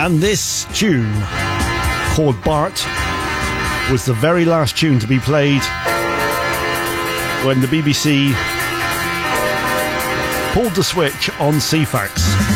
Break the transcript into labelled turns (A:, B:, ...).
A: And this tune, called Bart, was the very last tune to be played when the BBC pulled the switch on Ceefax.